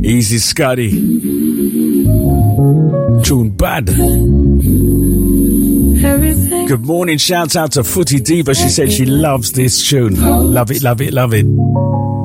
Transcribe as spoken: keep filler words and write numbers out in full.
Easy Scuddy. Tune bad. Everything. Good morning. Shout out to Footy Diva. She said she loves this tune. Love it, love it, love it.